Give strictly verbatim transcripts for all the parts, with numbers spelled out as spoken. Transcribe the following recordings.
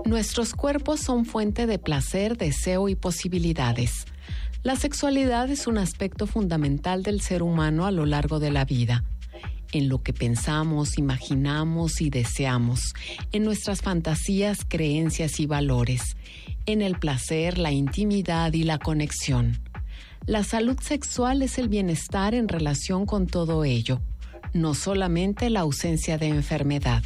Nuestros cuerpos son fuente de placer, deseo y posibilidades. La sexualidad es un aspecto fundamental del ser humano a lo largo de la vida. En lo que pensamos, imaginamos y deseamos, en nuestras fantasías, creencias y valores, en el placer, la intimidad y la conexión. La salud sexual es el bienestar en relación con todo ello, no solamente la ausencia de enfermedad.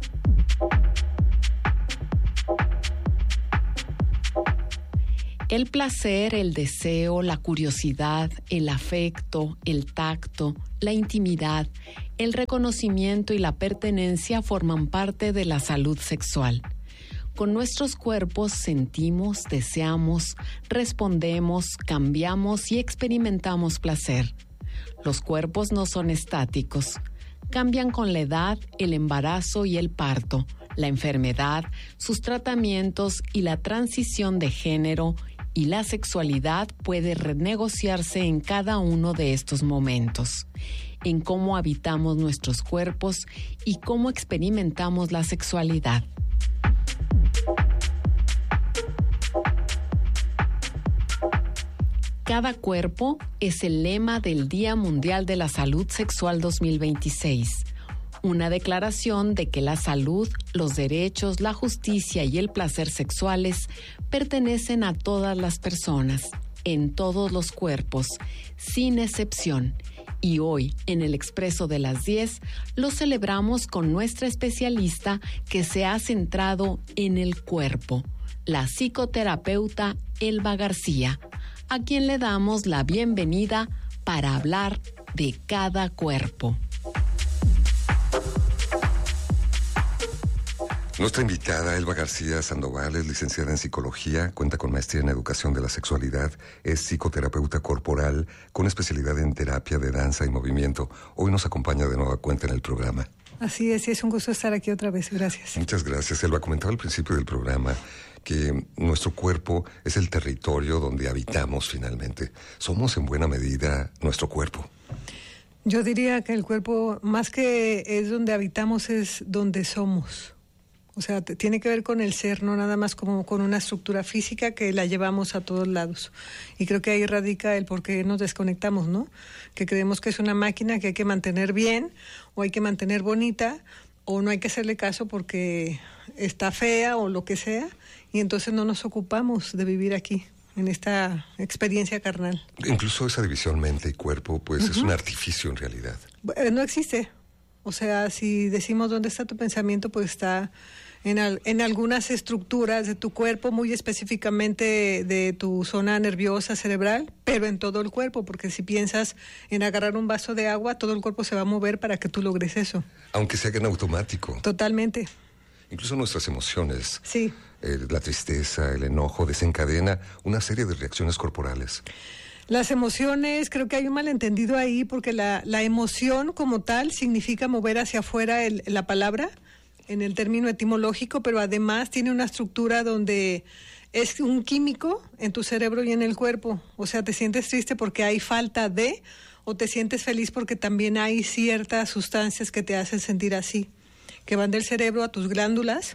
El placer, el deseo, la curiosidad, el afecto, el tacto, la intimidad, el reconocimiento y la pertenencia forman parte de la salud sexual. Con nuestros cuerpos sentimos, deseamos, respondemos, cambiamos y experimentamos placer. Los cuerpos no son estáticos. Cambian con la edad, el embarazo y el parto, la enfermedad, sus tratamientos y la transición de género, y la sexualidad puede renegociarse en cada uno de estos momentos, en cómo habitamos nuestros cuerpos y cómo experimentamos la sexualidad. Cada cuerpo es el lema del Día Mundial de la Salud Sexual dos mil veintiséis. Una declaración de que la salud, los derechos, la justicia y el placer sexuales pertenecen a todas las personas, en todos los cuerpos, sin excepción. Y hoy, en el Expreso de las diez, lo celebramos con nuestra especialista que se ha centrado en el cuerpo, la psicoterapeuta Elba García, a quien le damos la bienvenida para hablar de cada cuerpo. Nuestra invitada, Elba García Sandoval, es licenciada en Psicología, cuenta con maestría en Educación de la Sexualidad, es psicoterapeuta corporal con especialidad en terapia de danza y movimiento. Hoy nos acompaña de nueva cuenta en el programa. Así es, y es un gusto estar aquí otra vez. Gracias. Muchas gracias. Elba, comentaba al principio del programa que nuestro cuerpo es el territorio donde habitamos finalmente. Somos en buena medida nuestro cuerpo. Yo diría que el cuerpo, más que es donde habitamos, es donde somos. O sea, tiene que ver con el ser, no nada más como con una estructura física que la llevamos a todos lados. Y creo que ahí radica el por qué nos desconectamos, ¿no? Que creemos que es una máquina que hay que mantener bien, o hay que mantener bonita, o no hay que hacerle caso porque está fea o lo que sea, y entonces no nos ocupamos de vivir aquí, en esta experiencia carnal. Incluso esa división mente y cuerpo, pues uh-huh. es un artificio en realidad. No existe. O sea, si decimos dónde está tu pensamiento, pues está en, al, en algunas estructuras de tu cuerpo, muy específicamente de, de tu zona nerviosa cerebral, pero en todo el cuerpo, porque si piensas en agarrar un vaso de agua, todo el cuerpo se va a mover para que tú logres eso. Aunque se haga en automático. Totalmente. Incluso nuestras emociones. Sí. Eh, la tristeza, el enojo, desencadena una serie de reacciones corporales. Las emociones, creo que hay un malentendido ahí, porque la, la emoción como tal significa mover hacia afuera el, la palabra, en el término etimológico, pero además tiene una estructura donde es un químico en tu cerebro y en el cuerpo. O sea, te sientes triste porque hay falta de, o te sientes feliz porque también hay ciertas sustancias que te hacen sentir así, que van del cerebro a tus glándulas,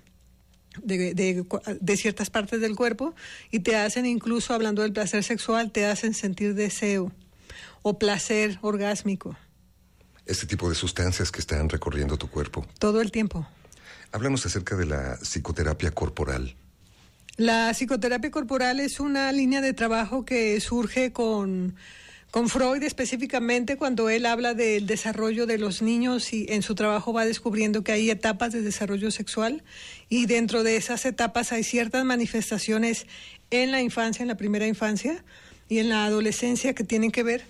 De, de, de ciertas partes del cuerpo, y te hacen, incluso hablando del placer sexual, te hacen sentir deseo o placer orgásmico. Este tipo de sustancias que están recorriendo tu cuerpo. Todo el tiempo. Háblanos acerca de la psicoterapia corporal. La psicoterapia corporal es una línea de trabajo que surge con... Con Freud específicamente, cuando él habla del desarrollo de los niños, y en su trabajo va descubriendo que hay etapas de desarrollo sexual, y dentro de esas etapas hay ciertas manifestaciones en la infancia, en la primera infancia y en la adolescencia, que tienen que ver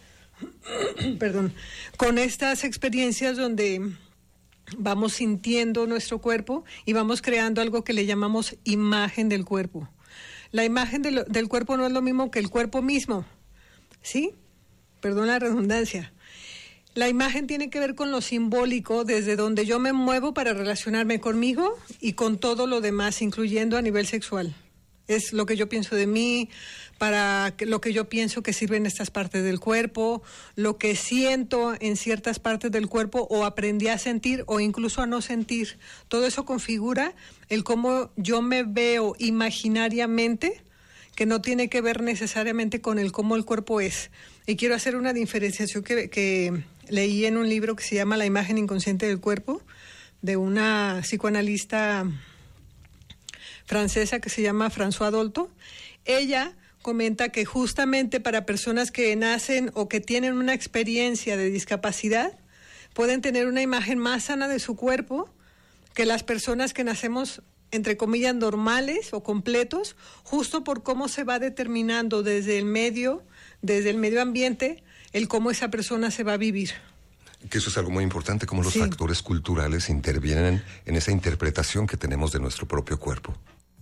perdón, con estas experiencias donde vamos sintiendo nuestro cuerpo y vamos creando algo que le llamamos imagen del cuerpo. La imagen del, del cuerpo no es lo mismo que el cuerpo mismo, ¿sí? Perdón la redundancia. La imagen tiene que ver con lo simbólico, desde donde yo me muevo para relacionarme conmigo y con todo lo demás, incluyendo a nivel sexual. Es lo que yo pienso de mí, para lo que yo pienso que sirven estas partes del cuerpo, lo que siento en ciertas partes del cuerpo o aprendí a sentir o incluso a no sentir. Todo eso configura el cómo yo me veo imaginariamente, que no tiene que ver necesariamente con el cómo el cuerpo es. Y quiero hacer una diferenciación que, que leí en un libro que se llama La imagen inconsciente del cuerpo, de una psicoanalista francesa que se llama François Dolto. Ella comenta que justamente para personas que nacen o que tienen una experiencia de discapacidad, pueden tener una imagen más sana de su cuerpo que las personas que nacemos, entre comillas, normales o completos, justo por cómo se va determinando desde el medio, desde el medio ambiente, el cómo esa persona se va a vivir. Que eso es algo muy importante, cómo los sí. factores culturales intervienen en esa interpretación que tenemos de nuestro propio cuerpo.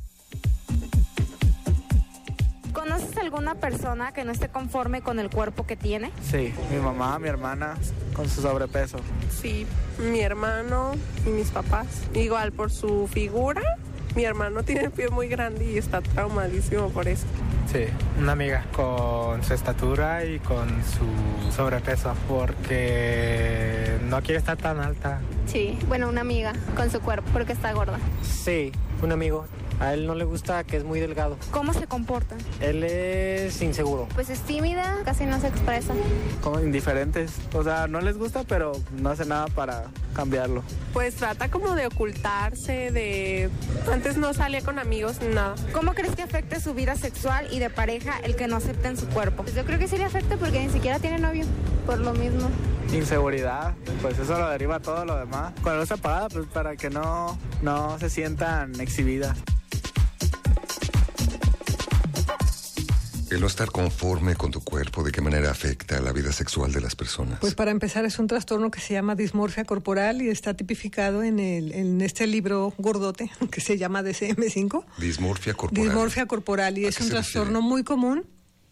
¿Conoces alguna persona que no esté conforme con el cuerpo que tiene? Sí, mi mamá, mi hermana, con su sobrepeso. Sí, mi hermano y mis papás. Igual por su figura, mi hermano tiene el pie muy grande y está traumadísimo por eso. Sí, una amiga con su estatura y con su sobrepeso, porque no quiere estar tan alta. Sí, bueno, una amiga con su cuerpo, porque está gorda. Sí, un amigo. A él no le gusta, que es muy delgado. ¿Cómo se comporta? Él es inseguro. Pues es tímida, casi no se expresa. Como indiferentes. O sea, no les gusta, pero no hace nada para cambiarlo. Pues trata como de ocultarse, de... Antes no salía con amigos ni nada. ¿Cómo crees que afecte su vida sexual y de pareja el que no acepten su cuerpo? Pues yo creo que sí le afecta porque ni siquiera tiene novio, por lo mismo. Inseguridad, pues eso lo deriva todo lo demás. Cuando está parada, pues para que no, no se sientan exhibidas. El no estar conforme con tu cuerpo, ¿de qué manera afecta la vida sexual de las personas? Pues para empezar es un trastorno que se llama dismorfia corporal y está tipificado en, el, en este libro gordote que se llama D S M cinco. Dismorfia corporal. Dismorfia corporal y es un trastorno refiere? muy común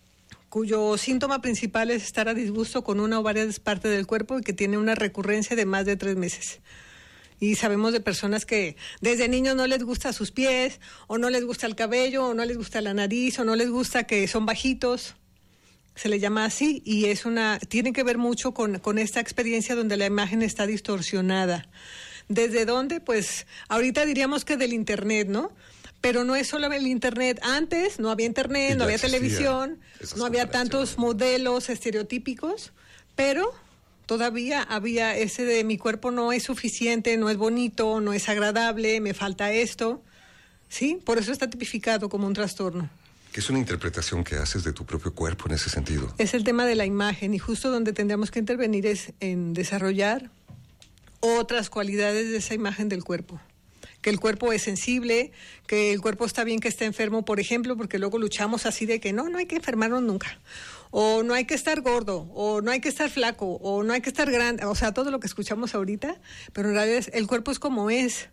cuyo síntoma principal es estar a disgusto con una o varias partes del cuerpo y que tiene una recurrencia de más de tres meses. Y sabemos de personas que desde niños no les gusta sus pies, o no les gusta el cabello, o no les gusta la nariz, o no les gusta que son bajitos. Se le llama así y es una, tiene que ver mucho con, con esta experiencia donde la imagen está distorsionada. ¿Desde dónde? Pues ahorita diríamos que del internet, ¿no? Pero no es solo el internet. Antes no había internet, no había televisión, no había tantos modelos estereotípicos, pero... todavía había ese de mi cuerpo no es suficiente, no es bonito, no es agradable, me falta esto, ¿sí? Por eso está tipificado como un trastorno. ¿Qué es una interpretación que haces de tu propio cuerpo en ese sentido? Es el tema de la imagen y justo donde tendríamos que intervenir es en desarrollar otras cualidades de esa imagen del cuerpo. Que el cuerpo es sensible, que el cuerpo está bien que esté enfermo, por ejemplo, porque luego luchamos así de que no, no hay que enfermarnos nunca. O no hay que estar gordo, o no hay que estar flaco, o no hay que estar grande, o sea, todo lo que escuchamos ahorita, pero en realidad el cuerpo es como es.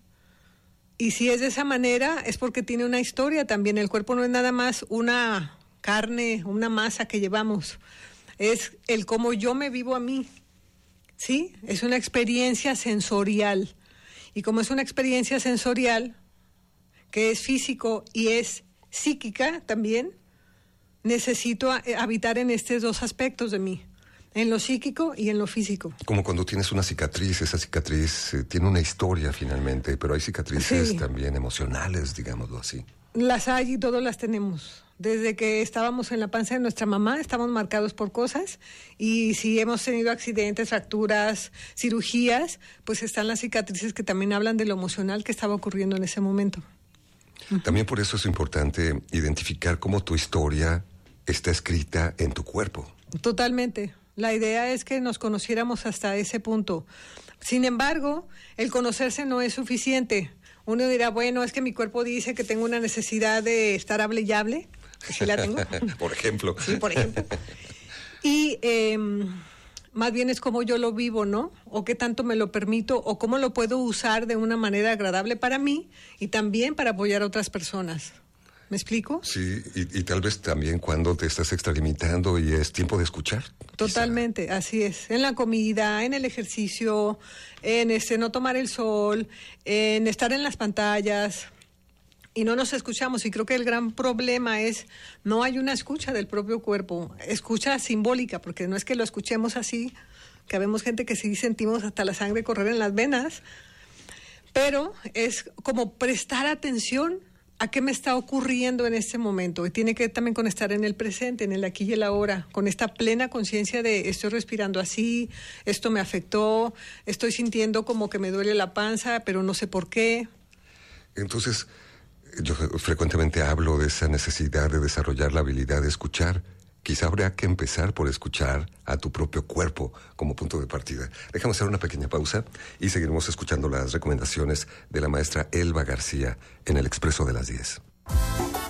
Y si es de esa manera, es porque tiene una historia también. El cuerpo no es nada más una carne, una masa que llevamos. Es el cómo yo me vivo a mí, ¿sí? Es una experiencia sensorial. Y como es una experiencia sensorial, que es físico y es psíquica también, necesito habitar en estos dos aspectos de mí, en lo psíquico y en lo físico. Como cuando tienes una cicatriz, esa cicatriz eh, tiene una historia finalmente, pero hay cicatrices sí. también emocionales, digámoslo así. Las hay y todos las tenemos. Desde que estábamos en la panza de nuestra mamá, estamos marcados por cosas y si hemos tenido accidentes, fracturas, cirugías, pues están las cicatrices que también hablan de lo emocional que estaba ocurriendo en ese momento. También por eso es importante identificar cómo tu historia está escrita en tu cuerpo. Totalmente. La idea es que nos conociéramos hasta ese punto. Sin embargo, el conocerse no es suficiente. Uno dirá, bueno, es que mi cuerpo dice que tengo una necesidad de estar hable y hable. Sí la tengo. Por ejemplo. Sí, por ejemplo. Y eh, más bien es cómo yo lo vivo, ¿no? O qué tanto me lo permito, o cómo lo puedo usar de una manera agradable para mí y también para apoyar a otras personas. ¿Me explico? Sí, y, y tal vez también cuando te estás extralimitando y es tiempo de escuchar. Totalmente, quizá. Así es. En la comida, en el ejercicio, en este no tomar el sol, en estar en las pantallas, y no nos escuchamos. Y creo que el gran problema es, no hay una escucha del propio cuerpo, escucha simbólica, porque no es que lo escuchemos así, que vemos gente que sí sentimos hasta la sangre correr en las venas, pero es como prestar atención a qué me está ocurriendo en este momento. Y tiene que ver también con estar en el presente, en el aquí y el ahora, con esta plena conciencia de estoy respirando así, esto me afectó, estoy sintiendo como que me duele la panza, pero no sé por qué. Entonces, yo frecuentemente hablo de esa necesidad de desarrollar la habilidad de escuchar. Quizá habría que empezar por escuchar a tu propio cuerpo como punto de partida. Dejamos hacer una pequeña pausa y seguiremos escuchando las recomendaciones de la maestra Elba García en el Expreso de las diez.